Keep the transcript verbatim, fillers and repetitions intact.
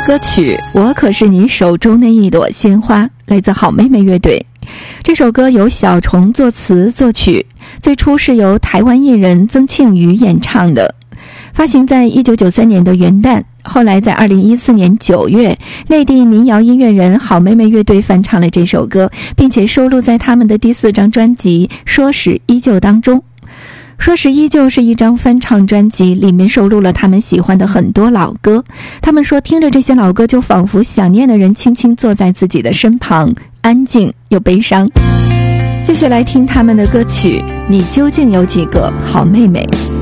歌曲我可是你手中的一朵鲜花，来自好妹妹乐队。这首歌由小虫作词作曲，最初是由台湾艺人曾庆瑜演唱的，发行在一九九三年的元旦。后来在二零一四年九月，内地民谣音乐人好妹妹乐队翻唱了这首歌，并且收录在他们的第四张专辑《说时依旧》当中。说时依旧是一张翻唱专辑，里面收录了他们喜欢的很多老歌。他们说听着这些老歌，就仿佛想念的人轻轻坐在自己的身旁，安静又悲伤。继续来听他们的歌曲，你究竟有几个好妹妹？